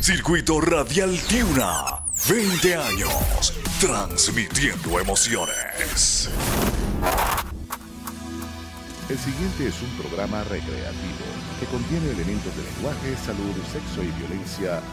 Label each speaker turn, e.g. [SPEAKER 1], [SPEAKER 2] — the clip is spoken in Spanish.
[SPEAKER 1] Circuito Radial Tiuna. 20 años. Transmitiendo emociones.
[SPEAKER 2] El siguiente es un programa recreativo que contiene elementos de lenguaje, salud, sexo y violencia